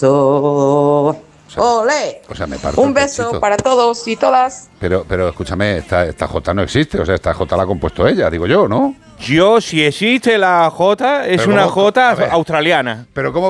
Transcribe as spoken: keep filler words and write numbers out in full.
O sea, ¡Olé! O sea, me parto Un el beso pechito. para todos y todas. Pero, pero escúchame, esta, esta J no existe. O sea, esta J la ha compuesto ella, digo yo, ¿no? Yo, si existe la J, es Pero una ¿cómo? J A ver. australiana. Pero ¿cómo